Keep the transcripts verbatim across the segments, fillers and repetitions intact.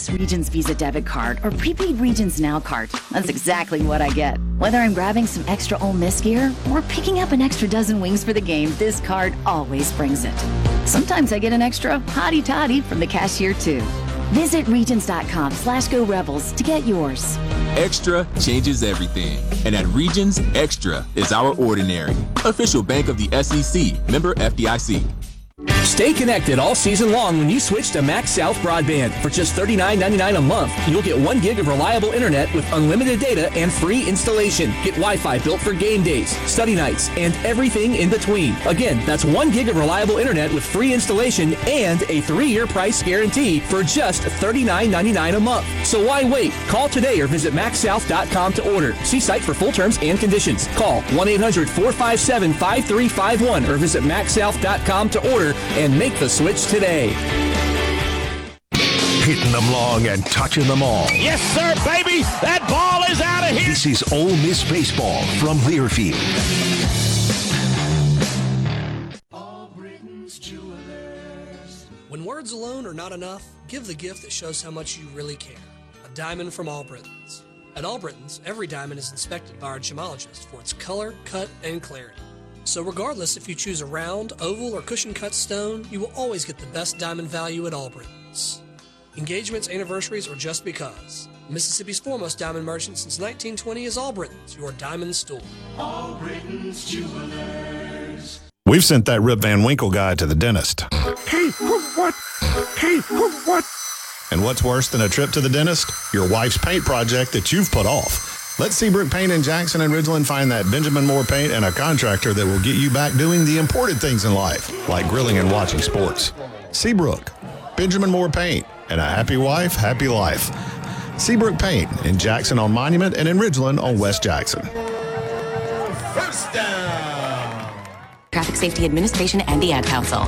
Amex Regions Visa debit card or prepaid Regions Now card, that's exactly what I get. Whether I'm grabbing some extra Ole Miss gear or picking up an extra dozen wings for the game, this card always brings it. Sometimes I get an extra hottie toddy from the cashier too. Visit Regions.com slash Go Rebels to get yours. Extra changes everything. And at Regions, Extra is our ordinary. Official bank of the S E C. Member F D I C. Stay connected all season long when you switch to Max South Broadband. For just thirty-nine ninety-nine a month, you'll get one gig of reliable internet with unlimited data and free installation. Get Wi-Fi built for game days, study nights, and everything in between. Again, that's one gig of reliable internet with free installation and a three-year price guarantee for just thirty-nine ninety-nine a month. So why wait? Call today or visit max south dot com to order. See site for full terms and conditions. Call one eight hundred four five seven five three five one or visit max south dot com to order and make the switch today. Hitting them long and touching them all. Yes, sir, baby. That ball is out of here. This is Ole Miss Baseball from Learfield. When words alone are not enough, give the gift that shows how much you really care. A diamond from Albritton's. At Albritton's, every diamond is inspected by our gemologist for its color, cut, and clarity. So regardless if you choose a round, oval, or cushion-cut stone, you will always get the best diamond value at Albritton's. Engagements, anniversaries, or just because. Mississippi's foremost diamond merchant since nineteen twenty is Albritton's, your diamond store. Albritton's Jewelers. We've sent that Rip Van Winkle guy to the dentist. Keith, what? Keith, what? And what's worse than a trip to the dentist? Your wife's paint project that you've put off. Let Seabrook Paint in Jackson and Ridgeland find that Benjamin Moore paint and a contractor that will get you back doing the important things in life, like grilling and watching sports. Seabrook, Benjamin Moore Paint, and a happy wife, happy life. Seabrook Paint in Jackson on Monument and in Ridgeland on West Jackson. First down. Traffic Safety Administration and the Ad Council.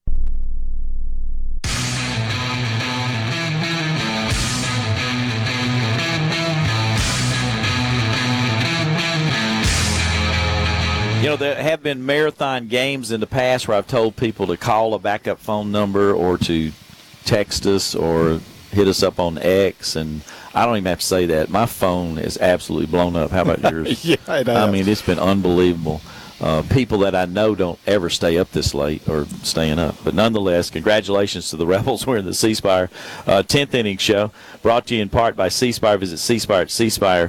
You know, there have been marathon games in the past where I've told people to call a backup phone number or to text us or hit us up on X, and I don't even have to say that. My phone is absolutely blown up. How about yours? Yeah, I know. I mean, it's been unbelievable. Uh, people that I know don't ever stay up this late or staying up. But nonetheless, congratulations to the Rebels. We're in the C Spire uh, tenth inning show, brought to you in part by C Spire. Visit C Spire at C Spire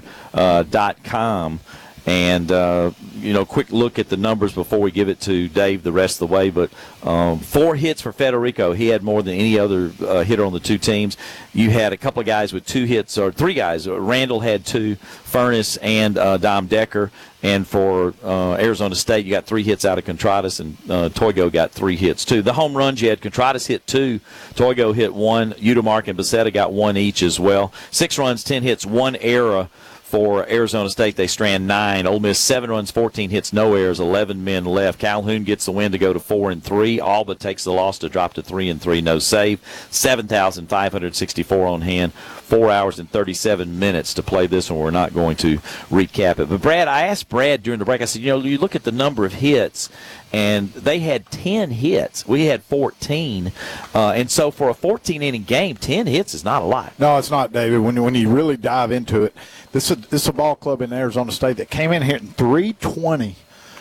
dot com. And, uh, you know, quick look at the numbers before we give it to Dave the rest of the way. But um, four hits for Federico. He had more than any other uh, hitter on the two teams. You had a couple of guys with two hits, or three guys. Randall had two, Furness and uh, Dom Decker. And for uh, Arizona State, you got three hits out of Contreras, and uh, Toigo got three hits, too. The home runs, you had Contreras hit two, Toigo hit one, Udemark and Becerra got one each as well. Six runs, ten hits, one error. For Arizona State, they strand nine. Ole Miss, seven runs, fourteen hits, no errors, eleven men left. Calhoun gets the win to go to four and three. Alba takes the loss to drop to three and three, no save. seven thousand five hundred sixty-four on hand. Four hours and thirty-seven minutes to play this one. We're not going to recap it. But, Brad, I asked Brad during the break, I said, you know, you look at the number of hits, and they had ten hits. We had fourteen. Uh, and so for a fourteen-inning game, ten hits is not a lot. No, it's not, David. When, when you really dive into it, this is, this is a ball club in Arizona State that came in here at three twenty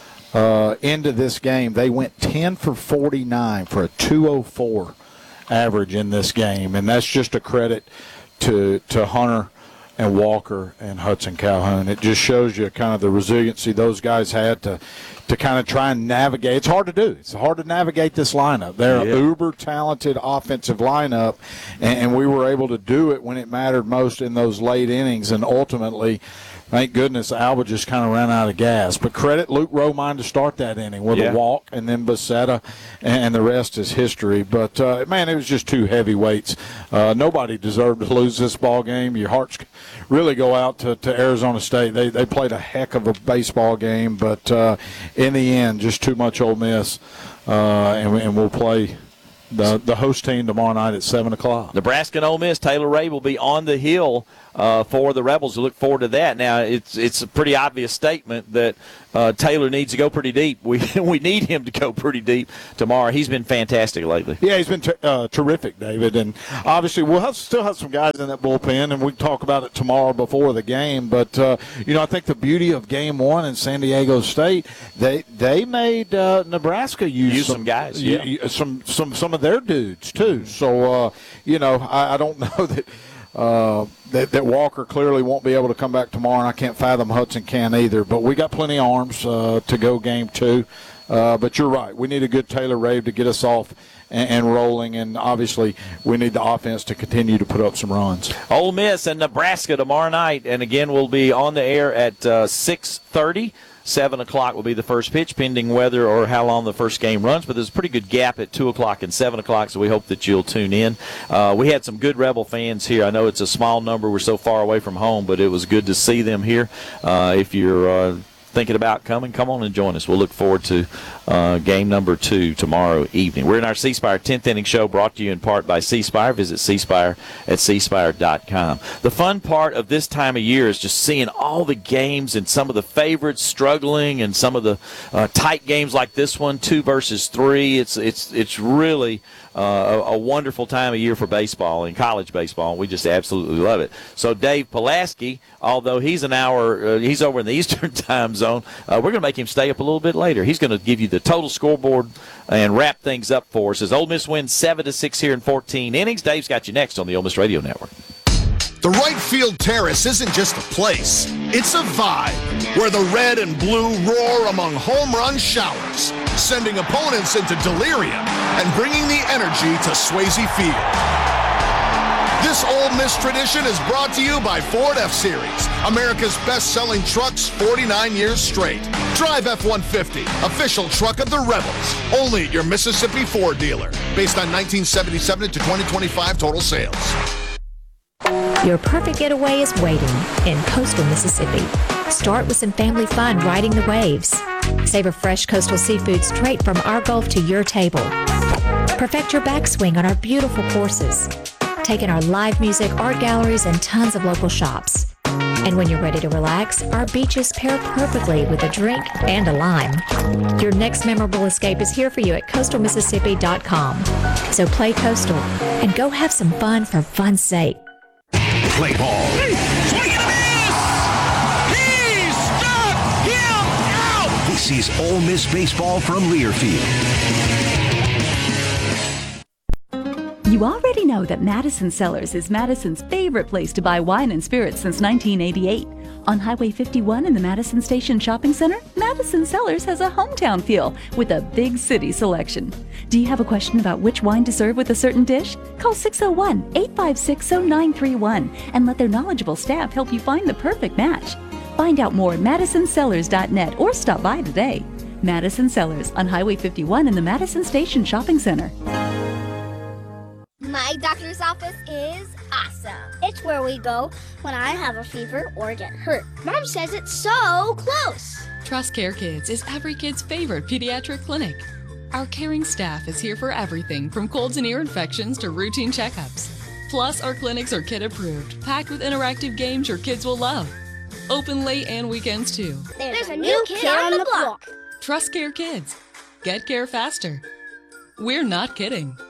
uh, into this game. They went ten for forty-nine for a two oh four average in this game, and that's just a credit to to Hunter and Walker and Hudson Calhoun. It just shows you kind of the resiliency those guys had to to kind of try and navigate. It's hard to do. It's hard to navigate this lineup. They're yeah. an uber-talented offensive lineup, and, and we were able to do it when it mattered most in those late innings, and ultimately, thank goodness, Alba just kind of ran out of gas. But credit Luke Romine to start that inning with yeah. a walk, and then Becerra, and the rest is history. But, uh, man, it was just two heavyweights. Uh, nobody deserved to lose this ball game. Your hearts really go out to, to Arizona State. They they played a heck of a baseball game, but uh, in the end, just too much Ole Miss, uh, and, and we'll play the the host team tomorrow night at seven o'clock. Nebraska and Ole Miss. Taylor Ray will be on the hill uh, for the Rebels. We look forward to that. Now, it's it's a pretty obvious statement that uh, Taylor needs to go pretty deep. We we need him to go pretty deep tomorrow. He's been fantastic lately. Yeah, he's been ter- uh, terrific, David. And obviously we'll have, still have some guys in that bullpen, and we can talk about it tomorrow before the game. But, uh, you know, I think the beauty of game one in San Diego State, they they made uh, Nebraska use, use some, some guys, y- yeah. y- some, some, some of their dudes, too. So, uh, you know, I, I don't know that – Uh, that, that Walker clearly won't be able to come back tomorrow, and I can't fathom Hudson can either. But we got plenty of arms uh, to go game two. Uh, but you're right. We need a good Taylor Rave to get us off and, and rolling, and obviously we need the offense to continue to put up some runs. Ole Miss and Nebraska tomorrow night, and again we'll be on the air at uh, six thirty. seven o'clock will be the first pitch, pending weather or how long the first game runs. But there's a pretty good gap at two o'clock and seven o'clock, so we hope that you'll tune in. Uh, we had some good Rebel fans here. I know it's a small number. We're so far away from home, but it was good to see them here. Uh, if you're uh, thinking about coming, come on and join us. We'll look forward to uh, game number two tomorrow evening. We're in our C Spire tenth inning show, brought to you in part by C Spire. Visit C Spire at C Spire dot com. The fun part of this time of year is just seeing all the games and some of the favorites struggling, and some of the uh, tight games like this one, two versus three. It's it's it's really uh, a, a wonderful time of year for baseball and college baseball. And we just absolutely love it. So Dave Pulaski, although he's an hour, uh, he's over in the Eastern time zone, uh, we're going to make him stay up a little bit later. He's going to give you the total scoreboard and wrap things up for us as Ole Miss wins seven to six here in fourteen innings. Dave's got you next on the Ole Miss Radio Network. The right field terrace isn't just a place, it's a vibe where the red and blue roar among home run showers, sending opponents into delirium and bringing the energy to Swayze Field. This Ole Miss tradition is brought to you by Ford F-Series, America's best-selling trucks forty-nine years straight. Drive F one fifty, official truck of the Rebels, only at your Mississippi Ford dealer, based on nineteen seventy-seven to twenty twenty-five total sales. Your perfect getaway is waiting in coastal Mississippi. Start with some family fun riding the waves. Savor fresh coastal seafood straight from our Gulf to your table. Perfect your backswing on our beautiful courses. Take in our live music, art galleries, and tons of local shops. And when you're ready to relax, our beaches pair perfectly with a drink and a lime. Your next memorable escape is here for you at coastal mississippi dot com. So play coastal and go have some fun for fun's sake. Play ball. Swing and a miss! He struck him out! This is Ole Miss baseball from Learfield. You already know that Madison Cellars is Madison's favorite place to buy wine and spirits since nineteen eighty-eight. On Highway fifty-one in the Madison Station Shopping Center, Madison Cellars has a hometown feel with a big city selection. Do you have a question about which wine to serve with a certain dish? Call six oh one, eight five six, oh nine three one and let their knowledgeable staff help you find the perfect match. Find out more at madison cellars dot net or stop by today. Madison Cellars on Highway fifty-one in the Madison Station Shopping Center. My doctor's office is awesome. It's where we go when I have a fever or get hurt. Mom says it's so close. Trust Care Kids is every kid's favorite pediatric clinic. Our caring staff is here for everything from colds and ear infections to routine checkups. Plus, our clinics are kid approved, packed with interactive games your kids will love. Open late and weekends too. There's, There's a new kid, kid on the block. Trust Care Kids. Get care faster. We're not kidding.